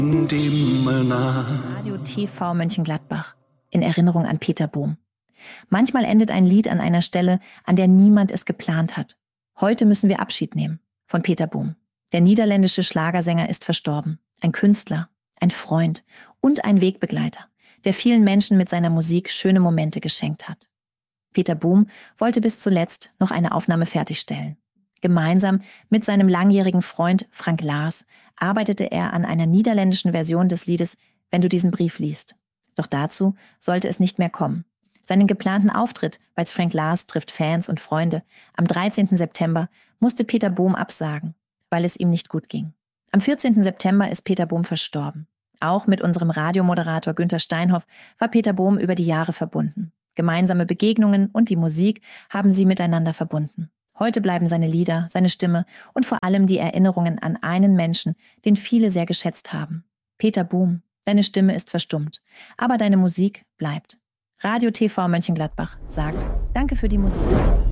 Radio TV Mönchengladbach. In Erinnerung an Peter Bohm. Manchmal endet ein Lied an einer Stelle, an der niemand es geplant hat. Heute müssen wir Abschied nehmen von Peter Bohm. Der niederländische Schlagersänger ist verstorben. Ein Künstler, ein Freund und ein Wegbegleiter, der vielen Menschen mit seiner Musik schöne Momente geschenkt hat. Peter Bohm wollte bis zuletzt noch eine Aufnahme fertigstellen. Gemeinsam mit seinem langjährigen Freund Frank Laas arbeitete er an einer niederländischen Version des Liedes »Wenn du diesen Brief liest«. Doch dazu sollte es nicht mehr kommen. Seinen geplanten Auftritt bei Frank Laas trifft Fans und Freunde am 13. September musste Peter Bohm absagen, weil es ihm nicht gut ging. Am 14. September ist Peter Bohm verstorben. Auch mit unserem Radiomoderator Günther Steinhoff war Peter Bohm über die Jahre verbunden. Gemeinsame Begegnungen und die Musik haben sie miteinander verbunden. Heute bleiben seine Lieder, seine Stimme und vor allem die Erinnerungen an einen Menschen, den viele sehr geschätzt haben. Peter Bohm, deine Stimme ist verstummt, aber deine Musik bleibt. Radio TV Mönchengladbach sagt, danke für die Musik heute.